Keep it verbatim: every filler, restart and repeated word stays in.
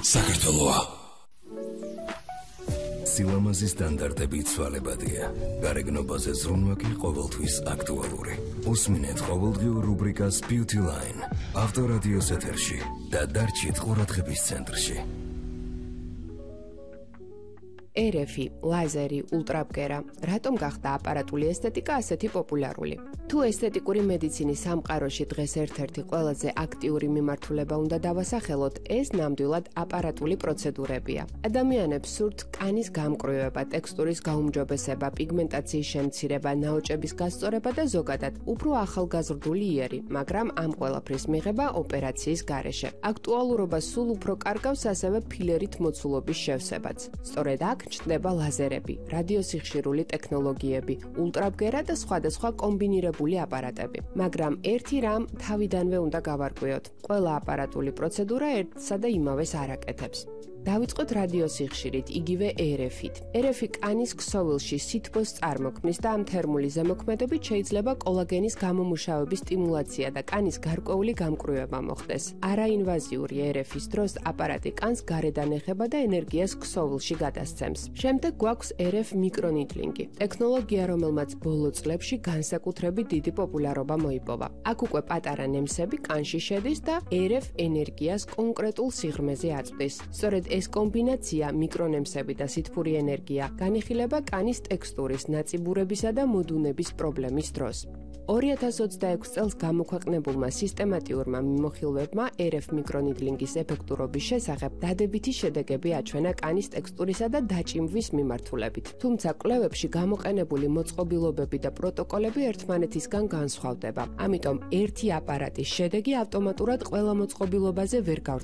საქართველოა. სილამაზის სტანდარტები ცვალებადია. გარეგნობაზე ზრუნვა კი ყოველთვის აქტუალური. უსმინეთ ყოველდღიურ რუბრიკას Beauty Line. ავტორადიოს ეთერში და დარჩით ყურადღების ცენტრში. ერეფი, ლაზერი, ულტრაბგერა. რატომ გახდა აპარატული ესთეტიკა ასეთი პოპულარული? თუ ესთეტიკური მედიცინის სამყაროში დღეს ერთ-ერთი ყველაზე აქტიური მიმართულება უნდა დავასახელოთ, ეს ნამდვილად აპარატული პროცედურებია. ადამიანებს სურთ კანის გამკრვევება, ტექსტურის გაუმჯობესება, პიგმენტაციის შემცირება, ნაოჭების გასწორება და ზოგადად უფრო ახალგაზრდული იერი, მაგრამ ამ ყველაფრის მიღება ოპერაციის გარეშე. აქტუალურობა სულ უფრო კარგავს ასევე ფილერით მოცულობის შევსებაც. სწორედ აქ ჩნდება ლაზერები, რადიოსიხშირული ტექნოლოგიები, ულტრაბგერა და სხვადასხვა კომბინირებული აპარატები. მაგრამ ერთი რამ თავიდანვე უნდა გავარკვიოთ. ყველა აპარატული პროცედურა ერთსა და იმავეს არ აკეთებს. დავიწყოთ რადიოსიხშირით, იგივე ერეფით. ერეფი კანის ქსოვილში სითბოს წარმოქმნის და ამ თერმული ზემოქმედებით შეიძლება კოლაგენის გამომუშავების სტიმულაცია და კანის გარკვეული გამკრვევება მოხდეს. არაინვაზიური ერეფის დროს აპარატი კანს გარედან ეხება და ენერგიას ქსოვილში გადასცემს. შემდეგ გვაქვს ერეფ მიკრონიდლინგი, ტექნოლოგია, რომელმაც ბოლო წლებში განსაკუთრებით დიდი პოპულარობა მოიპოვა. აქ უკვე პატარა ნემსები კანში შედის და ერეფ ენერგიას კონკრეტულ სიღრმეზე აწვდის. სწორედ ეს კომბინაცია მიკრონემსები და სითბური ენერგია განიხილება კანის ტექსტურის, ნაწიბურებისა და მოდუნების პრობლემის დროს. ორი ათას ოცდაექვსი წელს გამოქვეყნებულმა სისტემატიურმა მიმოხილვებმა ერეფ მიკრონიდლინგის ეფექტურობის შესახებ დადებითი შედეგები აჩვენა კანის ტექსტურისა და დაჭიმვის მიმართულებით. თუმცა კვლევებში გამოყენებული მოწყობილობები და პროტოკოლები ერთმანეთისგან განსხვავდება. ამიტომ ერთი აპარატის შედეგი ავტომატურად ყველა მოწყობილობაზე ვერ